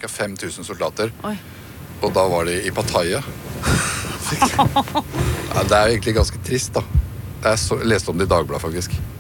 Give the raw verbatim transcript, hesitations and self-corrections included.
cirka fem tusen soldater. Oi. Og da var de i Pattaya. Ja, det er jo egentlig ganske trist, da. Jeg så, leste om det i Dagbladet, faktisk.